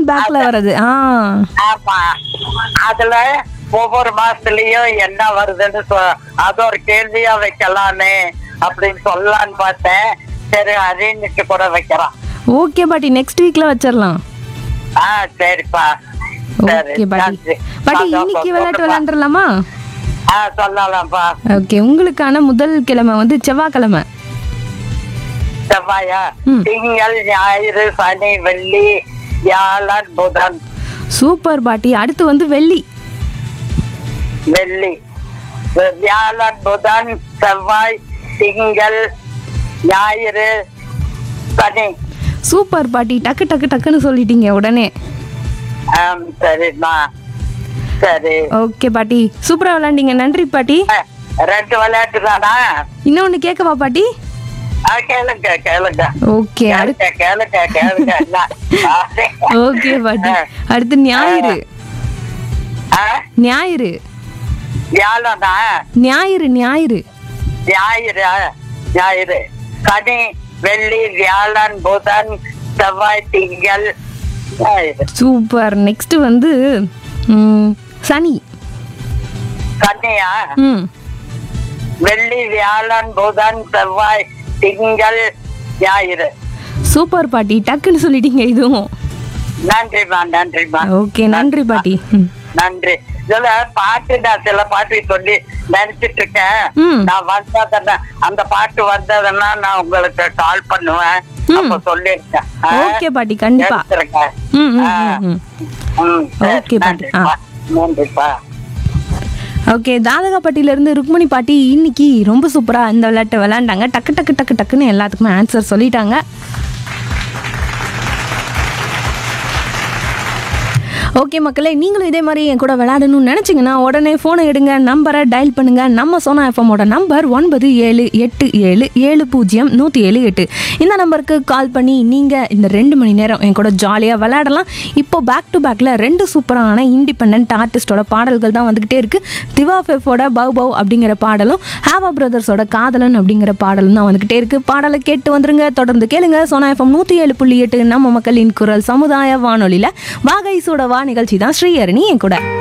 பேக்ல வர்றது. ஆமா, அதுல ஒவ்வொரு மாசத்துலயும் என்ன வருதுன்னு அது ஒரு கேள்வியா வைக்கலான்னு அப்படின்னு சொல்லலான்னு பார்த்தேன். சரி, அறிஞ்சிட்டு கூட வைக்கிறோம். ஓகே பாட்டி, நெக்ஸ்ட் வீக்ல வச்சிடலாம். சரிப்பா. ஓகே பாட்டி. பாட்டி இன்னைக்கு விளையாட்டு விளையாண்டுலாமா? சொல்லலாம்ப்பா. ஓகே, உங்களுக்கான முதல் கிழமை வந்து செவ்வாய்க்கிழமை. செவ்வாயா? திங்கள், ஞாயிறு, சனி, வெள்ளி, வியாழன், புதன். சூப்பர் பாட்டி. அடுத்து வந்து வெள்ளி. வெள்ளி, வியாழன், புதன், செவ்வாய், திங்கள், ஞாயிறு, சனி. சூப்பர் பாட்டி, டக்கு டக்கு டக்குன்னு சொல்லிட்டீங்க உடனே. சரிம்மா. சரி, ஓகே பாட்டி, சூப்பரா விளையாண்டீங்க. நன்றி பாட்டி. 2 விளையாட்டு தானா? இன்னொன்னு கேட்கவா பாட்டி? கேளுங்க கேளுங்க. ஓகே, கேளுங்க. ஓகே பாட்டி. அடுத்து ஞாயிறு. ஞாயிறு. வியாழனா? ஞாயிறு. ஞாயிறு. ஞாயிறு, சனி, வெள்ளி, வியாழன், புதன், செவ்வாய், திங்கள், ஞாயிறு. சூப்பர். நெக்ஸ்ட் வந்து சனி. சனியா? வெள்ளி, வியாழன், புதன், செவ்வாய், திங்கள், ஞாயிறு. சூப்பர் பாட்டி, டக்குன்னு சொல்லிட்டீங்க இதுவும். நன்றிமா. ஓகே, நன்றி பாட்டி. நன்றி. இதுல பாட்டு நான் சில பாட்டு சொல்லி நினைச்சிட்டு இருக்கேன். நான் வந்ததுன்னா அந்த பாட்டு வந்ததுன்னா நான் உங்களுக்கு கால் பண்ணுவேன். அப்ப சொல்லிருக்கேன். ஓகே பாட்டி, கண்டிப்பா. ஓகே பாட்டி. நன்றிப்பா. ஓகே, தாதகாப்பட்டியில இருந்து ருக்மணி பாட்டி இன்னைக்கு ரொம்ப சூப்பரா இந்த விளையாட்டு விளையாண்டாங்க. டக்கு டக்கு டக்கு டக்குன்னு எல்லாத்துக்குமே ஆன்சர் சொல்லிட்டாங்க. ஓகே மக்களே, நீங்களும் இதே மாதிரி என் கூட விளையாடணும்னு நினச்சிங்கன்னா உடனே ஃபோனை எடுங்க, நம்பரை டயல் பண்ணுங்கள். நம்ம சோனா எஃப்எம்மோட நம்பர் 9787070178. இந்த நம்பருக்கு கால் பண்ணி நீங்கள் இந்த 2 மணி நேரம் என் கூட ஜாலியாக விளையாடலாம். இப்போ பேக் டு பேக்கில் 2 சூப்பரான இண்டிபெண்ட் ஆர்டிஸ்டோட பாடல்கள் தான் வந்துக்கிட்டே இருக்குது. திவா ஃபெஃபோட பவ் பவ் அப்படிங்கிற பாடலும், ஹேவா பிரதர்ஸோட காதலன் அப்படிங்கிற பாடலும் தான் வந்துக்கிட்டே இருக்குது. பாடலை கேட்டு வந்துருங்க. தொடர்ந்து கேளுங்க. சோனா எஃப்எம் 107.8 நம்ம மக்களின் குரல் சமுதாய வானொலியில் வாகை சூடவா நிகழ்ச்சி தான். ஸ்ரீஹரணி என் கூட.